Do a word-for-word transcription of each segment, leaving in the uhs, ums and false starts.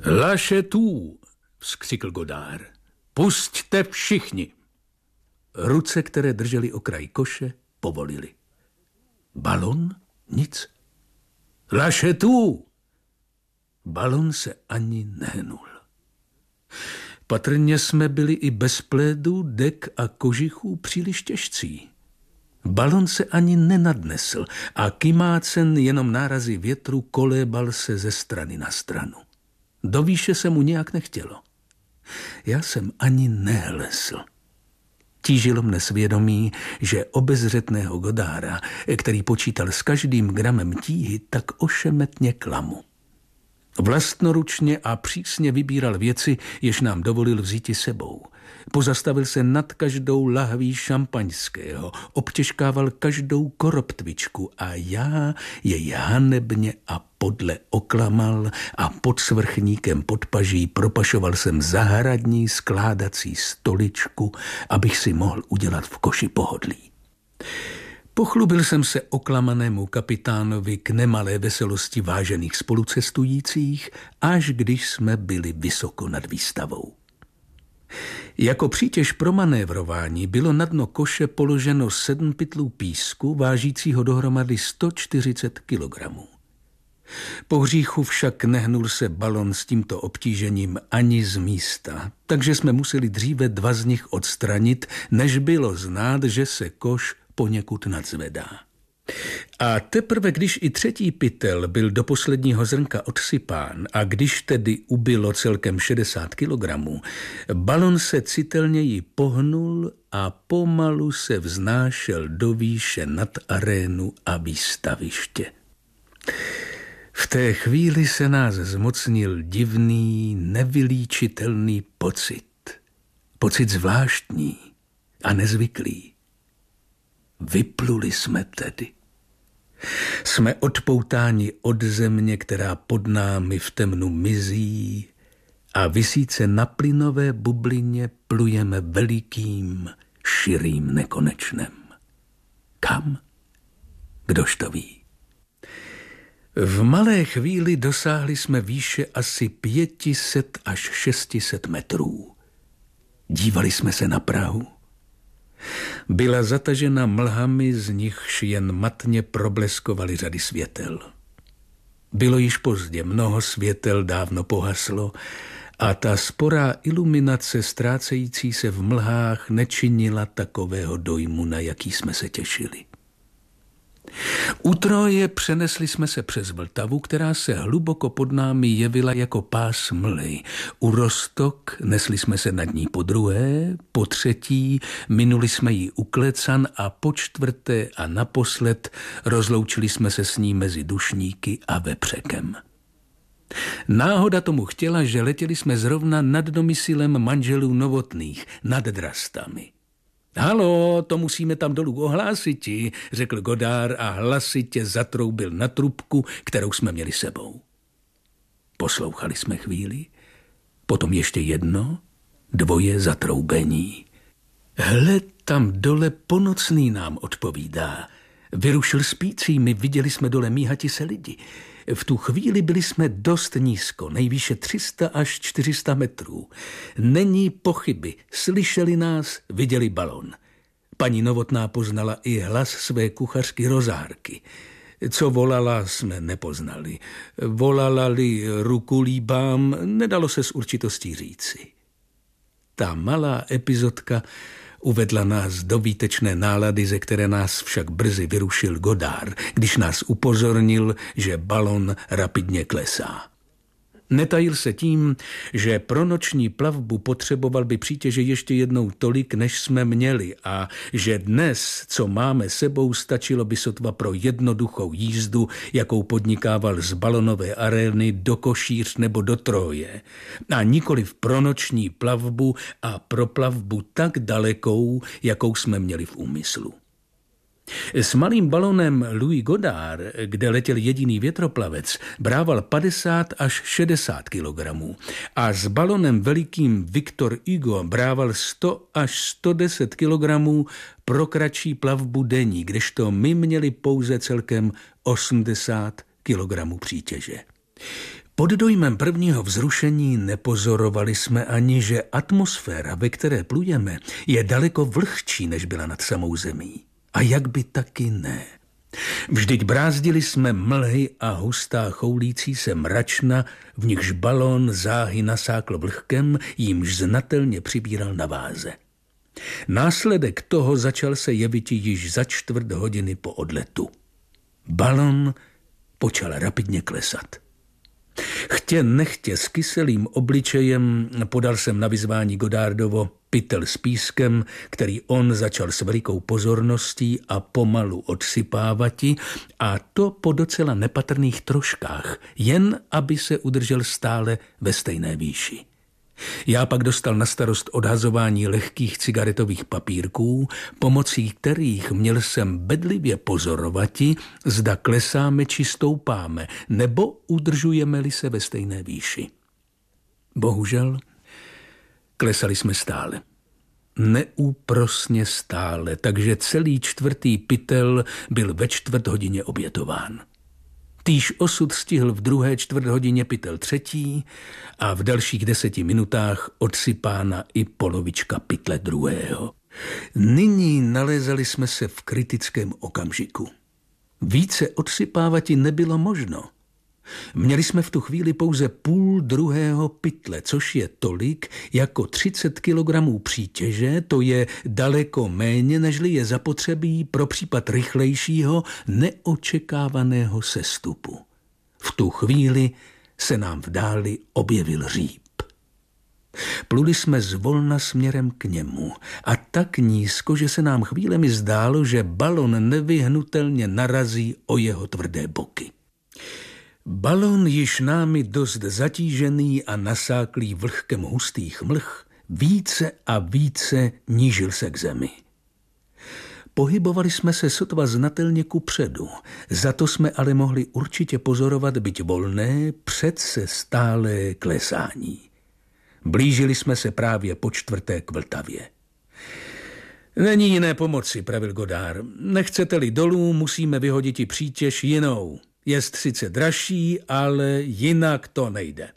Lašetů, vzkřikl Godard. Pusťte všichni. Ruce, které držely okraj koše, povolily. Balon? Nic. Lašetů! Balon se ani nehnul. Patrně jsme byli i bez plédu, dek a kožichů příliš těžcí. Balon se ani nenadnesl a kymácen jenom nárazy větru kolébal se ze strany na stranu. Do výše se mu nějak nechtělo. Já jsem ani nehlesl. Tížilo mne svědomí, že obezřetného Godarda, který počítal s každým gramem tíhy, tak ošemetně klamu. Vlastnoručně a přísně vybíral věci, jež nám dovolil vzíti sebou. Pozastavil se nad každou lahví šampaňského, obtěžkával každou koroptvičku a já jej hanebně a podle oklamal a pod svrchníkem pod paží propašoval jsem zahradní skládací stoličku, abych si mohl udělat v koši pohodlí. Pochlubil jsem se oklamanému kapitánovi k nemalé veselosti vážených spolucestujících, až když jsme byli vysoko nad výstavou. Jako přítěž pro manévrování bylo na dno koše položeno sedm pytlů písku, vážícího dohromady sto čtyřicet kilogramů. Po hříchu však nehnul se balon s tímto obtížením ani z místa, takže jsme museli dříve dva z nich odstranit, než bylo znát, že se koš poněkud nadzvedá. A teprve, když i třetí pytel byl do posledního zrnka odsypán a když tedy ubylo celkem šedesát kilogramů, balon se citelněji pohnul a pomalu se vznášel do výše nad arénu a výstaviště. V té chvíli se nás zmocnil divný, nevylíčitelný pocit. Pocit zvláštní a nezvyklý. Vypluli jsme tedy. Jsme odpoutáni od země, která pod námi v temnu mizí a visíce na plynové bublině plujeme velikým, širým nekonečnem. Kam? Kdož to ví? V malé chvíli dosáhli jsme výše asi pětiset až šestiset metrů. Dívali jsme se na Prahu. Byla zatažena mlhami, z nichž jen matně probleskovaly řady světel. Bylo již pozdě, mnoho světel dávno pohaslo a ta sporá iluminace ztrácející se v mlhách nečinila takového dojmu, na jaký jsme se těšili. U Troje přenesli jsme se přes Vltavu, která se hluboko pod námi jevila jako pás mlhy. U Roztok nesli jsme se nad ní po druhé, po třetí, minuli jsme ji u Klecan a po čtvrté a naposled rozloučili jsme se s ní mezi Dušníky a Vepřekem. Náhoda tomu chtěla, že letěli jsme zrovna nad domyslem manželů Novotných, nad Drastami. Halo, to musíme tam dolů ohlásiti, řekl Godard a hlasitě zatroubil na trubku, kterou jsme měli sebou. Poslouchali jsme chvíli, potom ještě jedno, dvoje zatroubení. Hle, tam dole Ponocný nám odpovídá. Vyrušil spícími, viděli jsme dole míhati se lidi. V tu chvíli byli jsme dost nízko, nejvýše tři sta až čtyři sta metrů. Není pochyby, slyšeli nás, viděli balon. Paní Novotná poznala i hlas své kuchařky Rozárky. Co volala, jsme nepoznali. Volala-li ruku líbám, nedalo se s určitostí říci. Ta malá epizodka uvedla nás do výtečné nálady, ze které nás však brzy vyrušil Godard, když nás upozornil, že balon rapidně klesá. Netajil se tím, že pro noční plavbu potřeboval by přítěže ještě jednou tolik, než jsme měli a že dnes, co máme sebou, stačilo by sotva pro jednoduchou jízdu, jakou podnikával z balonové arény do Košíř nebo do Troje. A nikoliv pro noční plavbu a pro plavbu tak dalekou, jakou jsme měli v úmyslu. S malým balonem Louis Godard, kde letěl jediný větroplavec, brával padesát až šedesát kilogramů a s balonem velikým Victor Hugo brával sto až sto deset kilogramů pro kratší plavbu denní, kdežto my měli pouze celkem osmdesát kilogramů přítěže. Pod dojmem prvního vzrušení nepozorovali jsme ani, že atmosféra, ve které plujeme, je daleko vlhčí, než byla nad samou zemí. A jak by taky ne. Vždyť brázdili jsme mlhy a hustá choulící se mračna, v nichž balón záhy nasákl vlhkem, jímž znatelně přibíral na váze. Následek toho začal se jevit již za čtvrt hodiny po odletu. Balon počal rapidně klesat. Chtě nechtě s kyselým obličejem podal jsem na vyzvání Goddardovo pytel s pískem, který on začal s velikou pozorností a pomalu odsypávati, a to po docela nepatrných troškách, jen aby se udržel stále ve stejné výši. Já pak dostal na starost odhazování lehkých cigaretových papírků, pomocí kterých měl jsem bedlivě pozorovati, zda klesáme či stoupáme, nebo udržujeme-li se ve stejné výši. Bohužel, klesali jsme stále. Neúprosně stále, takže celý čtvrtý pytel byl ve čtvrt hodině obětován. Týž osud stihl v druhé čtvrt hodině pytel třetí a v dalších deseti minutách odsypána i polovička pytle druhého. Nyní nalézali jsme se v kritickém okamžiku. Více odsypávati nebylo možno. Měli jsme v tu chvíli pouze půl druhého pytle, což je tolik jako třicet kilogramů přítěže, to je daleko méně, nežli je zapotřebí pro případ rychlejšího, neočekávaného sestupu. V tu chvíli se nám v dáli objevil říp. Pluli jsme zvolna směrem k němu a tak nízko, že se nám chvílemi zdálo, že balon nevyhnutelně narazí o jeho tvrdé boky. Balon, již námi dost zatížený a nasáklý vlhkem hustých mlh, více a více nížil se k zemi. Pohybovali jsme se sotva znatelně kupředu, za to jsme ale mohli určitě pozorovat, byť volné, přece stálé klesání. Blížili jsme se právě po čtvrté k Vltavě. Není jiné pomoci, pravil Goddard. Nechcete-li dolů, musíme vyhodit i přítěž jinou. Je sice dražší, ale jinak to nejde.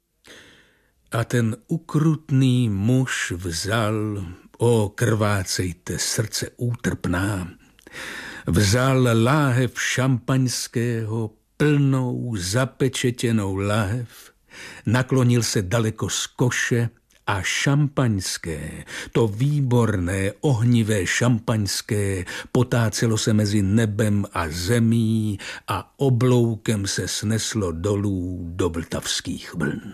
A ten ukrutný muž vzal, o krvácejte, srdce útrpná, vzal láhev šampaňského, plnou zapečetěnou láhev, naklonil se daleko z koše a šampaňské, to výborné, ohnivé šampaňské, potácelo se mezi nebem a zemí a obloukem se sneslo dolů do vltavských vln.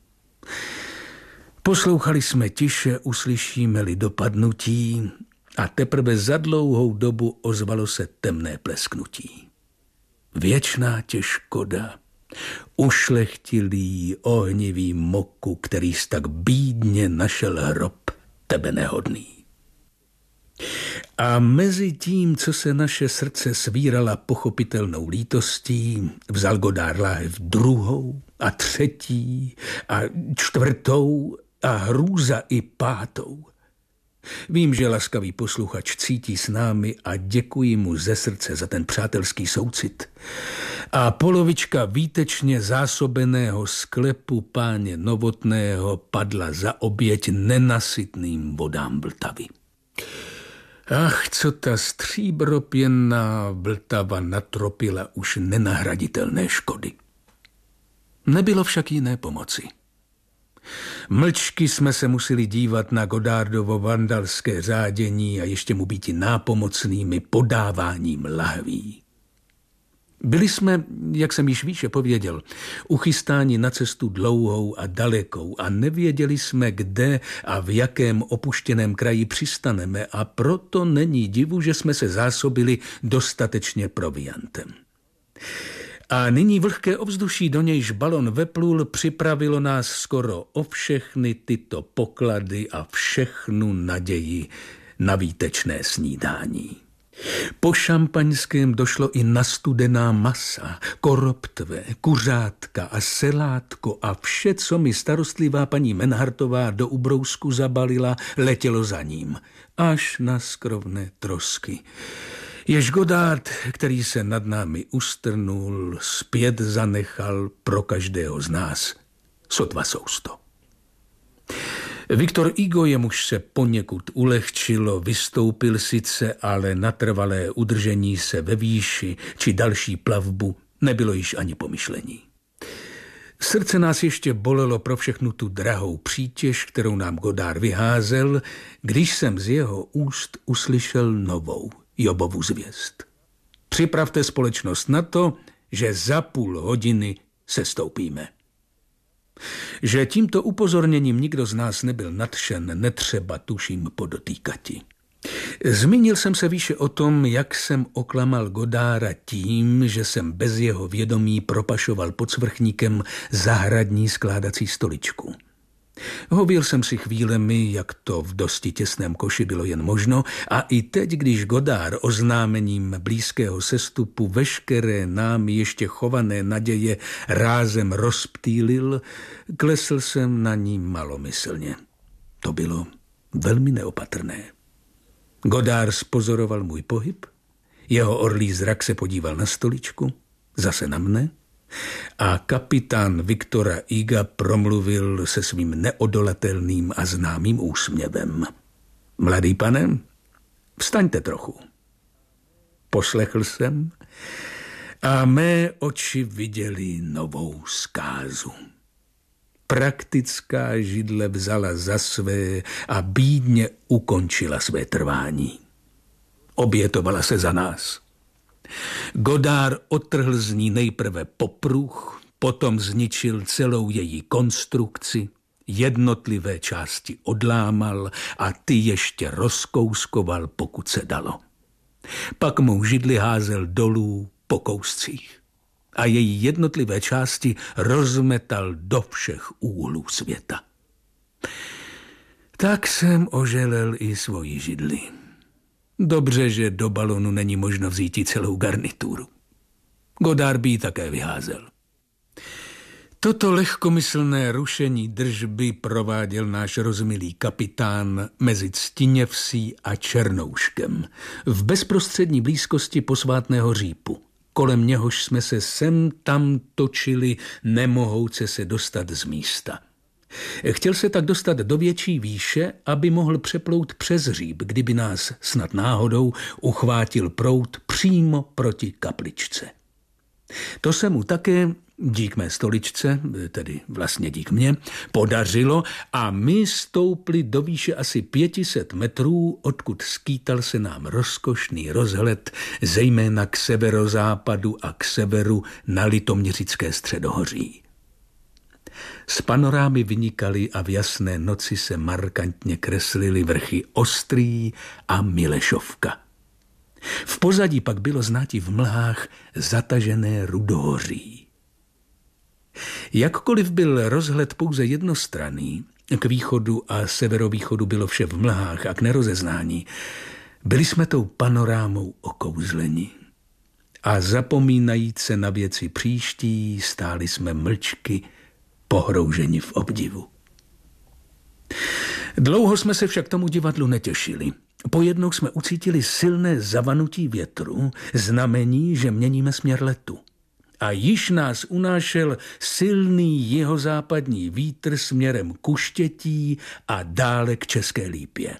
Poslouchali jsme tiše, uslyšíme-li dopadnutí, a teprve za dlouhou dobu ozvalo se temné plesknutí. Věčná těžkoda, ušlechtilý ohnivý moku, který tak bídně našel hrob tebe nehodný. A mezi tím, co se naše srdce svírala pochopitelnou lítostí, vzal Goddard láhev druhou a třetí a čtvrtou a hrůza i pátou. Vím, že laskavý posluchač cítí s námi a děkuji mu ze srdce za ten přátelský soucit. A polovička výtečně zásobeného sklepu páně Novotného padla za oběť nenasytným vodám Vltavy. Ach, co ta stříbropěnná Vltava natropila už nenahraditelné škody. Nebylo však jiné pomoci. Mlčky jsme se museli dívat na Goddardovo vandalské řádění a ještě mu býti nápomocnými podáváním lahví. Byli jsme, jak jsem již výše pověděl, uchystáni na cestu dlouhou a dalekou a nevěděli jsme, kde a v jakém opuštěném kraji přistaneme, a proto není divu, že jsme se zásobili dostatečně proviantem. A nyní vlhké ovzduší, do nějž balon veplul, připravilo nás skoro o všechny tyto poklady a všechnu naději na výtečné snídání. Po šampaňském došlo i na studená masa, koroptve, kuřátka a selátko a vše, co mi starostlivá paní Menhartová do ubrousku zabalila, letělo za ním, až na skrovné trosky. Jež Godard, který se nad námi ustrnul, zpět zanechal pro každého z nás sotva sousto. Viktor Hugo, jemuž se poněkud ulehčilo, vystoupil sice, ale na trvalé udržení se ve výši či další plavbu nebylo již ani pomyšlení. Srdce nás ještě bolelo pro všechnu tu drahou přítěž, kterou nám Godard vyházel, když jsem z jeho úst uslyšel novou Jobovu zvěst. Připravte společnost na to, že za půl hodiny sestoupíme. Že tímto upozorněním nikdo z nás nebyl nadšen, netřeba tuším podotýkati. Zmínil jsem se výše o tom, jak jsem oklamal Godarda tím, že jsem bez jeho vědomí propašoval pod svrchníkem zahradní skládací stoličku. Hověl jsem si chvílemi, jak to v dosti těsném koši bylo jen možno, a i teď, když Godard oznámením blízkého sestupu veškeré námi ještě chované naděje rázem rozptýlil, klesl jsem na ní malomyslně. To bylo velmi neopatrné. Godard spozoroval můj pohyb, jeho orlý zrak se podíval na stoličku, zase na mne, a kapitán Viktora Huga promluvil se svým neodolatelným a známým úsměvem. Mladý pane, vstaňte trochu. Poslechl jsem a mé oči viděly novou zkázu. Praktická židle vzala za své a bídně ukončila své trvání. Obětovala se za nás. Godard odtrhl z ní nejprve popruh, potom zničil celou její konstrukci, jednotlivé části odlámal a ty ještě rozkouskoval, pokud se dalo. Pak mou židli házel dolů po kouscích a její jednotlivé části rozmetal do všech úhlů světa. Tak jsem oželel i svoji židli. Dobře, že do balonu není možno vzít celou garnituru. Godard by ji také vyházel. Toto lehkomyslné rušení držby prováděl náš rozmilý kapitán mezi Ctiněvsí a Černouškem v bezprostřední blízkosti posvátného řípu. Kolem něhož jsme se sem tam točili, nemohouce se dostat z místa. Chtěl se tak dostat do větší výše, aby mohl přeplout přes říp, kdyby nás snad náhodou uchvátil proud přímo proti kapličce. To se mu také, dík mé stoličce, tedy vlastně dík mně, podařilo a my stoupli do výše asi pětiset metrů, odkud skýtal se nám rozkošný rozhled, zejména k severozápadu a k severu na Litoměřické středohoří. Z panorámy vynikaly a v jasné noci se markantně kreslily vrchy Ostrý a Milešovka. V pozadí pak bylo znáti v mlhách zatažené Rudohoří. Jakkoliv byl rozhled pouze jednostranný, k východu a severovýchodu bylo vše v mlhách a k nerozeznání, byli jsme tou panorámou okouzleni. A zapomínajíc se na věci příští, stáli jsme mlčky, pohrouženi v obdivu. Dlouho jsme se však tomu divadlu netěšili. Pojednou jsme ucítili silné zavanutí větru, znamení, že měníme směr letu. A již nás unášel silný jihozápadní vítr směrem k Uštětí a dále k České Lípě.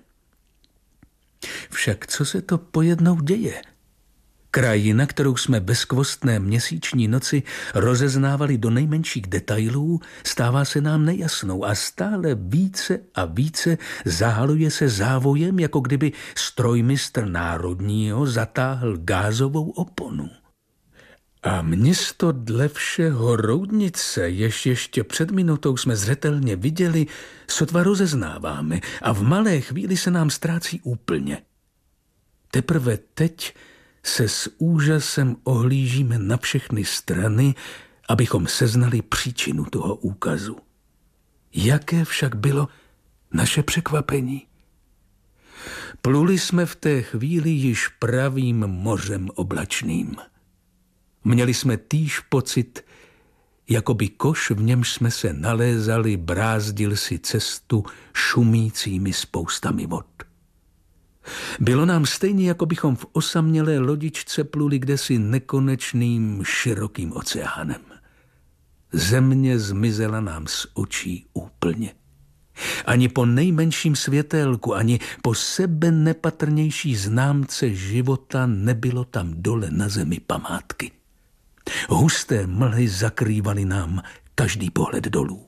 Však co se to pojednou děje? Krajina, kterou jsme bezkvostné měsíční noci rozeznávali do nejmenších detailů, stává se nám nejasnou a stále více a více zahaluje se závojem, jako kdyby strojmistr národního zatáhl gázovou oponu. A město dle všeho Roudnice, jež ještě před minutou jsme zřetelně viděli, sotva rozeznáváme a v malé chvíli se nám ztrácí úplně. Teprve teď se s úžasem ohlížíme na všechny strany, abychom seznali příčinu toho úkazu. Jaké však bylo naše překvapení? Pluli jsme v té chvíli již pravým mořem oblačným. Měli jsme týž pocit, jako by koš, v němž jsme se nalézali, brázdil si cestu šumícími spoustami vod. Bylo nám stejně, jako bychom v osamělé lodičce pluli kdesi nekonečným širokým oceánem. Země zmizela nám z očí úplně. Ani po nejmenším světélku, ani po sebe nepatrnější známce života nebylo tam dole na zemi památky. Husté mlhy zakrývaly nám každý pohled dolů.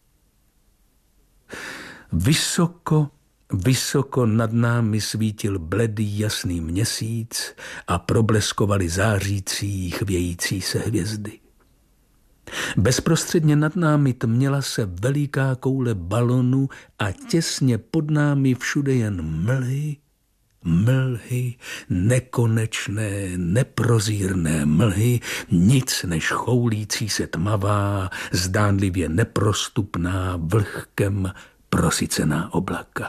Vysoko, vysoko nad námi svítil bledý jasný měsíc a probleskovaly zářící, chvějící se hvězdy. Bezprostředně nad námi tměla se veliká koule balonu a těsně pod námi všude jen mlhy, mlhy, nekonečné, neprozírné mlhy, nic než choulící se tmavá, zdánlivě neprostupná, vlhkem prosycená oblaka.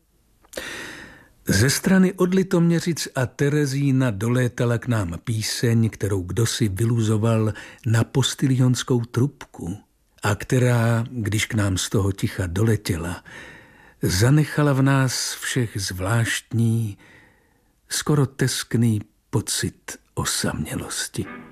Ze strany od Litoměřic a Terezína dolétala k nám píseň, kterou kdosi vyluzoval na postilionskou trubku a která, když k nám z toho ticha doletěla, zanechala v nás všech zvláštní, skoro teskný pocit osamělosti.